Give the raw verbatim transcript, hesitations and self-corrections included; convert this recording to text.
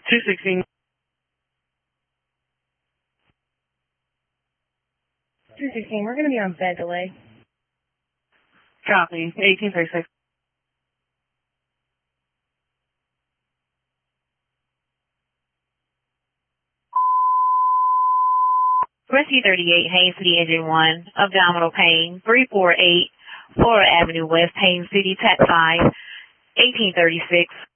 two sixteen. two sixteen, we're going to be on bed delay. Copy. eighteen thirty-six. Rescue thirty-eight, Haines City Engine one, abdominal pain, three four eight, Florida Avenue West, Haines City, T A C five, eighteen thirty-six.